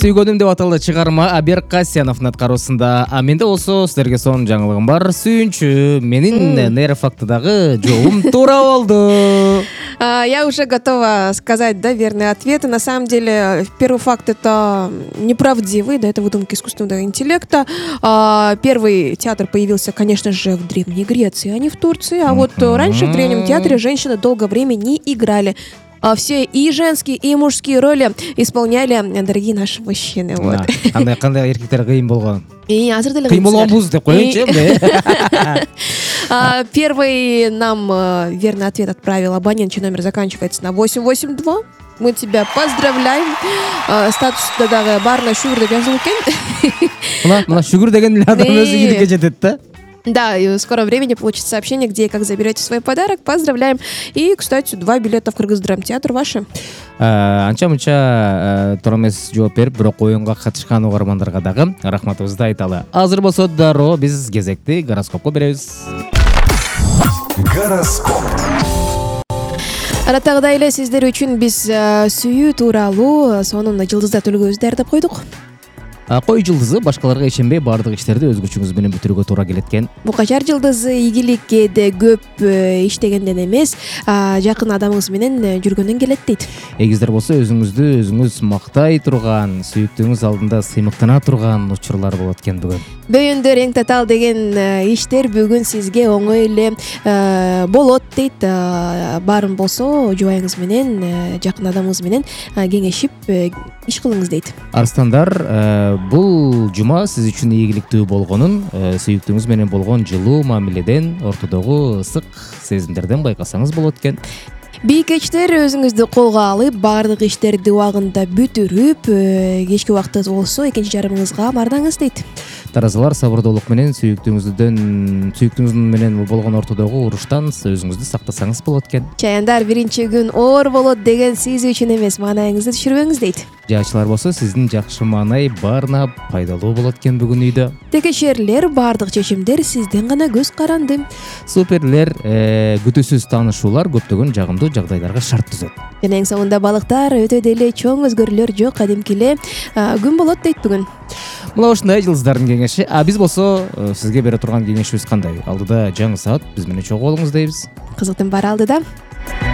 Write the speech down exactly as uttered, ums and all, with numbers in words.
Сүйгөнүм деп аталды чыгарма Абер Касьяновдун аткаруусунда. А менде болсо силерге сонун жаңылыгым бар. Сүйүнчү, менин нейрофактыдагы жообум туура болду. Я уже готова сказать, да, верный ответ. И на самом деле, первый факт — это неправдивый, да, это выдумки искусственного интеллекта. Первый театр появился, конечно же, в Древней Греции, а не в Турции. А вот раньше в Древнем театре женщины долгое время не играли. Все и женские, и мужские роли исполняли дорогие наши мужчины. Вот. Кандай кандай эркектер кыйын болгон. И азыр деле кыйын болгонбуз деп коеюнчу эмне. Первый нам верный ответ отправил абонент, чей номер заканчивается на восемь восемь два. Мы тебя поздравляем. Статуста дагы баарына шүгүр деп жазылып экен. Мына мына шүгүр деген эле адам өзү ийгиликке жетет да. Да, и в скором времени получится сообщение, где и как заберете свой подарок. Поздравляем. И, кстати, два билета в Кыргыз-драмтеатр ваши. Анча-мынча туура эмес жооп берип, бирок оюнга катышкан угармандарга дагы рахматыбызды айталы. Азыр болсо дароо биз кезекти гороскопко беребиз. Гороскоп. Араттагыдай эле сиздер үчүн биз сүйүү тууралуу сонун жылдыздар төлгөбүздү даярдап койдук. Кой жылдызы башкаларга ишенбей баардык иштерди өз күчүңүз менен бүтүрүүгө туура келет экен. Букажар жылдызы ийгиликке де көп иштегенден эмес, жакын адамыңыз менен жүргөндөн келет дейт. Эгиздер болсо өзүңүздү өзүңүз мактай турган, сүйүктүүңүз алдында сыймыктана турган учурлар болот экен бүгүн. Бөйүндөр эң татаал деген иштер бүгүн сизге оңой эле болот дейт. Баарын болсо жубайыңыз менен, жакын адамыңыз менен кеңешип иш кылыңыз дейт. Арстандар, бул жума сиз үчүн ийгиликтүү болгонун, сүйүктүүңүз менен болгон жылуу мамиледен, ортодогу ысык сезимдерден байкасаңыз болот экен. Бийкечтер, өзүңүздү колго алып, баардык иштерди убагында бүтүрүп, кечки убакта болсо экинчи жарымыңызга бардыңыз дейт. Таразылар, сабырдуулук менен сүйүктүүңүздөн, сүйүктүүңүз менен болгон ортодогу уруштан өзүңүздү сактасаңыз болот экен. Чаяндар, биринчи күн оор болот деген сиз үчүн эмес, маанайыңызды түшүрбөңүз дейт. Жаачылар болсо сиздин жакшы маанай баарына пайдалуу болот экен бүгүн үйдө. Текешерлер, баардык чечимдер сизден гана көз каранды. Суперлер, күтүүсүз таанышуулар көптөгөн жагымдуу жагдайларга шарт түзөт. Жана эң соңунда балыктар, өтө деле чоң өзгөрүүлөр жок, кадимки эле күн болот дейт бүгүн. Мына ушундай жылдыздардын кеңеши. А биз болсо сизге бере турган кеңешибиз кандай? Алдыда жаңы саат, биз менен чогуу болуңуз дейбиз. Кызыктын баары алдыда.